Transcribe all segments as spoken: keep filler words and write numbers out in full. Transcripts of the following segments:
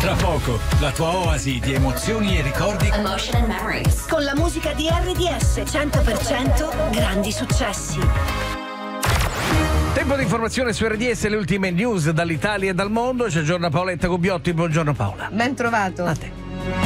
Tra poco, la tua oasi di emozioni e ricordi. Emotion and Memories. Con la musica di R D S, cento per cento grandi successi. Tempo di informazione su R D S, le ultime news dall'Italia e dal mondo. C'è giorno Paoletta Gubbiotti. Buongiorno Paola. Ben trovato. A te.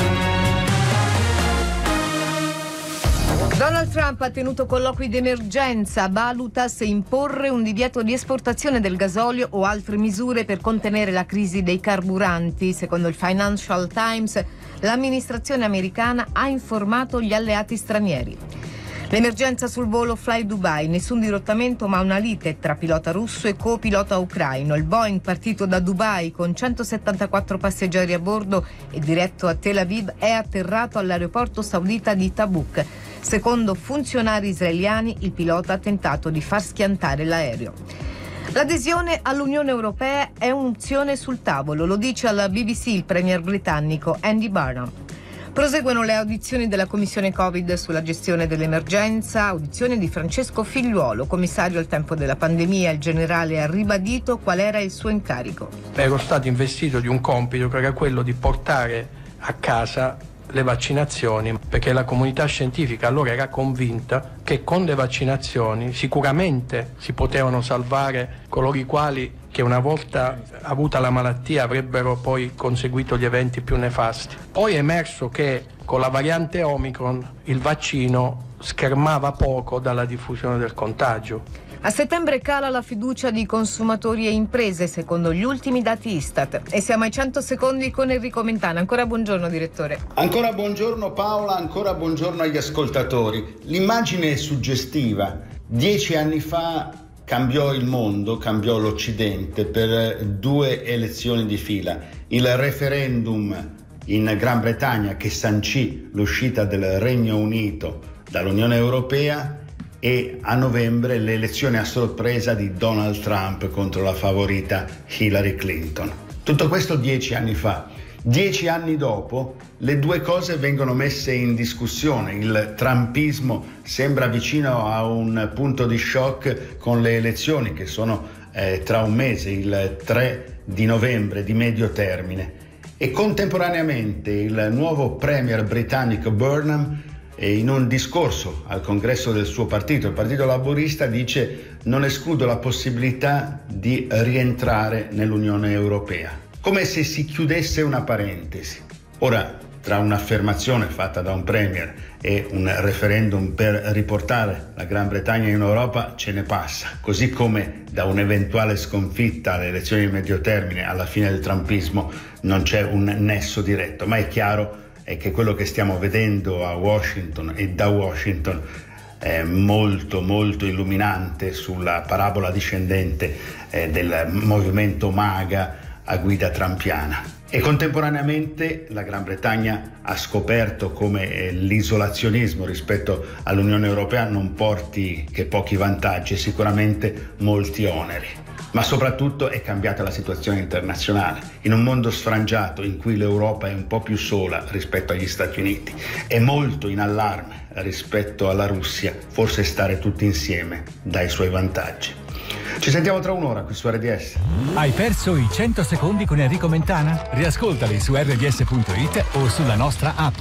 Donald Trump ha tenuto colloqui d'emergenza, valuta se imporre un divieto di esportazione del gasolio o altre misure per contenere la crisi dei carburanti. Secondo il Financial Times, l'amministrazione americana ha informato gli alleati stranieri. L'emergenza sul volo Fly Dubai, nessun dirottamento ma una lite tra pilota russo e copilota ucraino. Il Boeing, partito da Dubai con centosettantaquattro passeggeri a bordo e diretto a Tel Aviv, è atterrato all'aeroporto saudita di Tabuk. Secondo funzionari israeliani, il pilota ha tentato di far schiantare l'aereo. L'adesione all'Unione Europea è un'opzione sul tavolo, lo dice alla B B C il premier britannico Andy Burnham. Proseguono le audizioni della Commissione Covid sulla gestione dell'emergenza, audizione di Francesco Figliuolo, commissario al tempo della pandemia. Il generale ha ribadito qual era il suo incarico. Ero stato investito di un compito che era quello di portare a casa le vaccinazioni, perché la comunità scientifica allora era convinta che con le vaccinazioni sicuramente si potevano salvare coloro i quali che una volta avuta la malattia avrebbero poi conseguito gli eventi più nefasti. Poi è emerso che con la variante Omicron il vaccino schermava poco dalla diffusione del contagio. A settembre cala la fiducia di consumatori e imprese, secondo gli ultimi dati Istat. E siamo ai cento secondi con Enrico Mentana. Ancora buongiorno, direttore. Ancora buongiorno Paola, ancora buongiorno agli ascoltatori. L'immagine è suggestiva. Dieci anni fa cambiò il mondo, cambiò l'Occidente per due elezioni di fila. Il referendum in Gran Bretagna che sancì l'uscita del Regno Unito dall'Unione Europea e a novembre l'elezione a sorpresa di Donald Trump contro la favorita Hillary Clinton. Tutto questo dieci anni fa. Dieci anni dopo le due cose vengono messe in discussione. Il trumpismo sembra vicino a un punto di shock con le elezioni che sono eh, tra un mese, il tre di novembre, di medio termine. E contemporaneamente il nuovo premier britannico Burnham, e in un discorso al congresso del suo partito, il Partito Laburista, dice: non escludo la possibilità di rientrare nell'Unione Europea, come se si chiudesse una parentesi. Ora, tra un'affermazione fatta da un premier e un referendum per riportare la Gran Bretagna in Europa ce ne passa, così come da un'eventuale sconfitta alle elezioni di medio termine alla fine del trumpismo non c'è un nesso diretto, ma è chiaro è che quello che stiamo vedendo a Washington e da Washington è molto molto illuminante sulla parabola discendente eh, del movimento MAGA a guida trumpiana. E contemporaneamente la Gran Bretagna ha scoperto come eh, l'isolazionismo rispetto all'Unione Europea non porti che pochi vantaggi e sicuramente molti oneri. Ma soprattutto è cambiata la situazione internazionale. In un mondo sfrangiato in cui l'Europa è un po' più sola rispetto agli Stati Uniti, è molto in allarme rispetto alla Russia, forse stare tutti insieme dà i suoi vantaggi. Ci sentiamo tra un'ora qui su R D S. Hai perso i cento secondi con Enrico Mentana? Riascoltali su R D S punto it o sulla nostra app.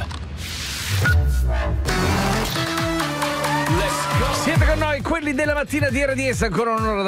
Siete con noi, quelli della mattina di R D S, ancora un'ora da